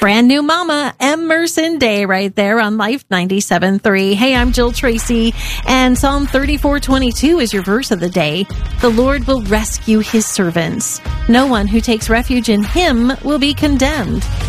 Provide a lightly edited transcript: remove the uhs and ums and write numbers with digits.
Brand new mama, Emerson Day right there on Life 97.3. Hey, I'm Jill Tracy, and Psalm 34:22 is your verse of the day. The Lord will rescue his servants. No one who takes refuge in him will be condemned.